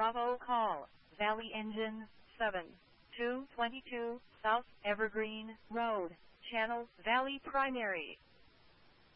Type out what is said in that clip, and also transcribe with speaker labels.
Speaker 1: Bravo call, Valley Engine 7, 222, South Evergreen Road, Channel Valley Primary.